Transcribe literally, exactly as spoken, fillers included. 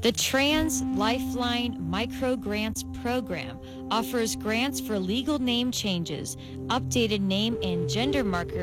The Trans Lifeline Micro Grants Program offers grants for legal name changes, updated name and gender markers,